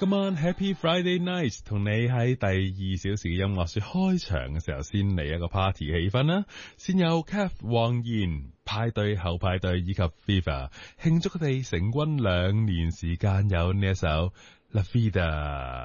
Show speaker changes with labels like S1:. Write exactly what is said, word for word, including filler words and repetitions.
S1: 今晚 Happy Friday Night 同你喺第二小時嘅音樂說開場嘅時候，先嚟一個 party 氣氛啦。先有 Kath 黃妍派對後派對以及 Fever 慶祝佢哋成軍兩年時間，有呢一首 La Vida。